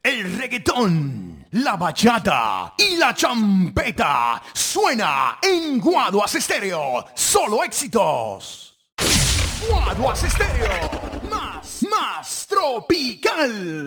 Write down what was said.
El reggaetón, la bachata y la champeta suena en Guaduas Estéreo. Solo éxitos. Guaduas Estéreo, más tropical.